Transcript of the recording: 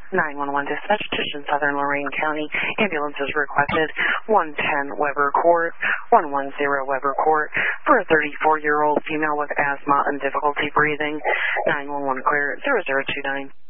911 dispatch, Titian, Southern Lorain County. Ambulance is requested 110 Weber Court, 110 Weber Court for a 34-year-old female with asthma and difficulty breathing. 911 clear 0029.